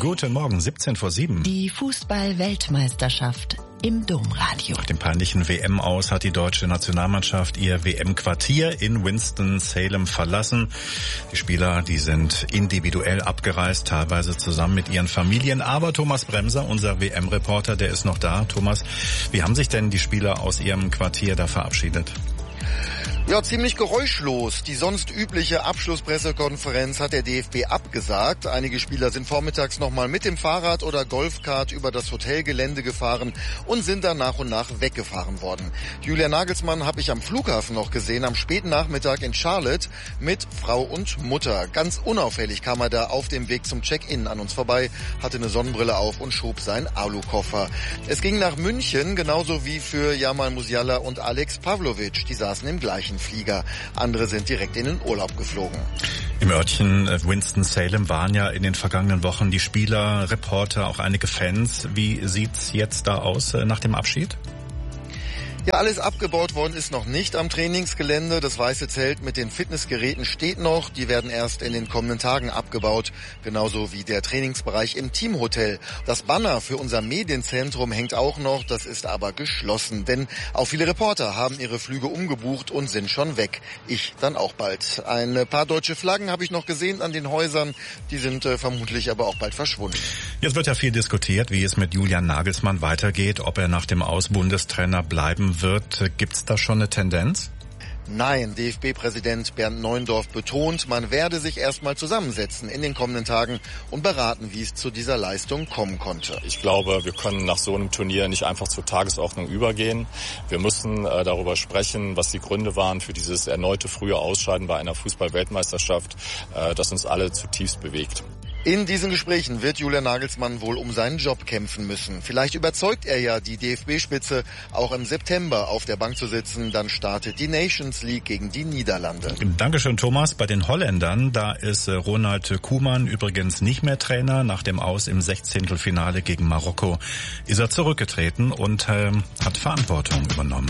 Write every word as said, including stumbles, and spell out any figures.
Guten Morgen, siebzehn vor sieben. Die Fußball-Weltmeisterschaft im Domradio. Nach dem peinlichen W M-Aus hat die deutsche Nationalmannschaft ihr W M-Quartier in Winston-Salem verlassen. Die Spieler, die sind individuell abgereist, teilweise zusammen mit ihren Familien. Aber Thomas Bremser, unser W M-Reporter, der ist noch da. Thomas, wie haben sich denn die Spieler aus ihrem Quartier da verabschiedet? Ja, ziemlich geräuschlos. Die sonst übliche Abschlusspressekonferenz hat der D F B abgesagt. Einige Spieler sind vormittags nochmal mit dem Fahrrad oder Golfkart über das Hotelgelände gefahren und sind dann nach und nach weggefahren worden. Julian Nagelsmann habe ich am Flughafen noch gesehen, am späten Nachmittag in Charlotte mit Frau und Mutter. Ganz unauffällig kam er da auf dem Weg zum Check-in an uns vorbei, hatte eine Sonnenbrille auf und schob seinen Alukoffer. Es ging nach München, genauso wie für Jamal Musiala und Alex Pavlovic. Die saßen im gleichen Flieger. Andere sind direkt in den Urlaub geflogen. Im Örtchen Winston-Salem waren ja in den vergangenen Wochen die Spieler, Reporter, auch einige Fans. Wie sieht's jetzt da aus nach dem Abschied? Ja, alles abgebaut worden ist noch nicht am Trainingsgelände. Das weiße Zelt mit den Fitnessgeräten steht noch. Die werden erst in den kommenden Tagen abgebaut. Genauso wie der Trainingsbereich im Teamhotel. Das Banner für unser Medienzentrum hängt auch noch. Das ist aber geschlossen. Denn auch viele Reporter haben ihre Flüge umgebucht und sind schon weg. Ich dann auch bald. Ein paar deutsche Flaggen habe ich noch gesehen an den Häusern. Die sind äh, vermutlich aber auch bald verschwunden. Jetzt wird ja viel diskutiert, wie es mit Julian Nagelsmann weitergeht. Ob er nach dem Aus Bundestrainer bleiben wird. Gibt's da schon eine Tendenz? Nein, D F B-Präsident Bernd Neuendorf betont, man werde sich erstmal zusammensetzen in den kommenden Tagen und beraten, wie es zu dieser Leistung kommen konnte. Ich glaube, wir können nach so einem Turnier nicht einfach zur Tagesordnung übergehen. Wir müssen äh, darüber sprechen, was die Gründe waren für dieses erneute frühe Ausscheiden bei einer Fußball-Weltmeisterschaft, äh, das uns alle zutiefst bewegt. In diesen Gesprächen wird Julian Nagelsmann wohl um seinen Job kämpfen müssen. Vielleicht überzeugt er ja die D F B-Spitze, auch im September auf der Bank zu sitzen. Dann startet die Nations League gegen die Niederlande. Dankeschön, Thomas. Bei den Holländern, da ist Ronald Koeman übrigens nicht mehr Trainer. Nach dem Aus im Sechzehntelfinale gegen Marokko ist er zurückgetreten und äh, hat Verantwortung übernommen.